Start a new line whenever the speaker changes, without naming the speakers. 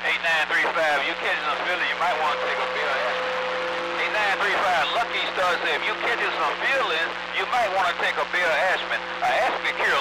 8935, you catching some feelings, you might want to take a bill of aspirin. 8935, Lucky Star said, if you catching some feelings, you might want to take a bill of aspirin. Aspirin cure a